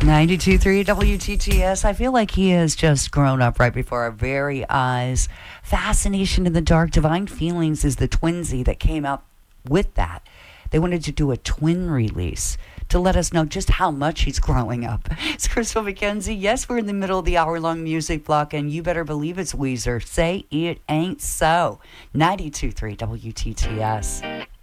92.3 WTTS. I feel like he has just grown up right before our very eyes. Fascination in the Dark, Divine Feelings is the twinsy that came out with that. They wanted to do a twin release to let us know just how much he's growing up. It's Crystal McKenzie. Yes, we're in the middle of the hour-long music block, and you better believe it's Weezer. Say it ain't so. 92.3 WTTS.